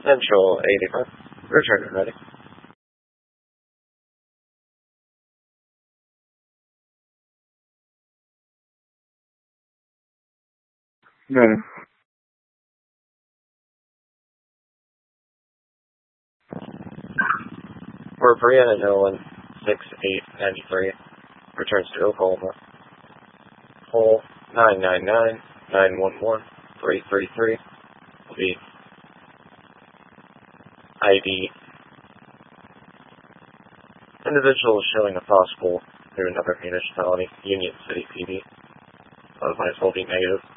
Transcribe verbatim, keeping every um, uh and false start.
Central eighty-five. Return ready. No. For Brianna Nolan, six eight nine three. Returns to Oklahoma. Hole nine nine nine nine one one three three three. Will be I D. Individual showing a possible through another municipality, Union City P D. Otherwise will be negative.